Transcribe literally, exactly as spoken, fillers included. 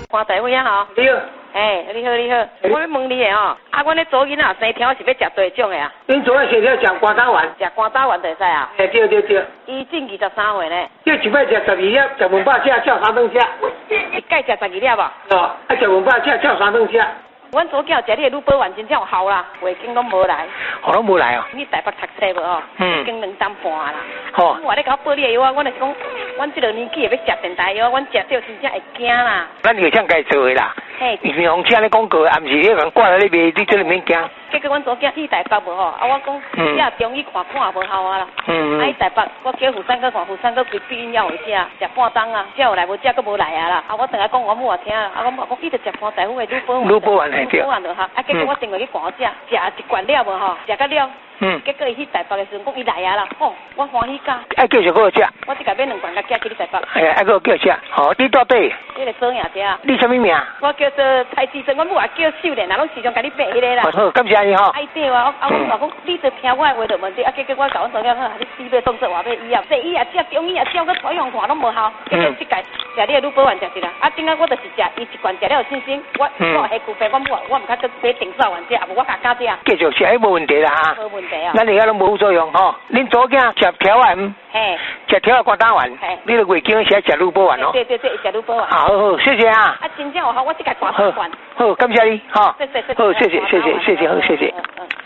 关大伙啊吼。 你好。 哎，你好你好，我要问你的吼，啊，阮咧做囡仔生条是要食多种的啊？ 恁做啊生条食肝胆丸， 食肝胆丸就使啊？ 哎对对对。 伊整二十三岁呢。 叫一摆食十二粒，食饭饱食，照三顿食。 一盖食十二粒啊？ 哦，啊食饭饱食，照三顿食。 阮左囝食你的乳保丸真正有效啦，月经拢无来。 哦，拢无来哦。 你台北读册无吼？嗯。已经两担半啦。 好。 我咧甲我报你的药啊，阮就是讲，阮即个年纪要食电台药，阮食着真正会惊啦。 咱就像该做的啦。 嘿。 银行请咧广告，也毋是咧共挂在咧卖，你真免惊。 结果阮左囝去台北无吼，啊我讲，嗯。只中医看看也无效啊啦。嗯嗯。啊，去台北，我叫妇产科看，妇产科规避孕药有食，食半冬啊，食有来无食，佫无来啊啦。啊，我等下讲我母也听啊，啊我母讲伊着食潘大夫的乳保丸。乳保丸系对。乳保丸就好，啊结果我电话去看我食，食一罐了无吼，食到了。嗯。结果伊去台北的时候，讲伊来啊啦，吼，我欢喜甲。爱继续给我食。我即个买两罐甲寄去你台北。哎呀，爱给我叫食，好，你到底？你来做啥者啊？你什么名？我叫做蔡志珍，我母也叫秀莲，啊，拢时常甲你爬迄个啦。好，感谢你吼。哎对啊，啊我话讲，你着听我的话就问题，啊结果我甲阮做了好，你四月动作话要医啊，西医也食，中医也食，我采用看拢无效。结果即届食你的乳保丸食一啦，啊，顶下我就是食，伊一罐食了有信心，我我下骨病，我母我毋较去买定造丸食，啊无我家家食。继续食，迄无问题啦哈。无问题啊。咱而家拢无副作用吼，恁左囝食条丸，嘿，食条啊肝胆丸，嘿，你著月经时食乳保丸哦。对对对，食乳保丸。好好，谢谢啊。啊，真正有效，我即届肝胆丸。好，感谢你，好。好，谢谢谢谢谢谢谢谢，好，谢谢。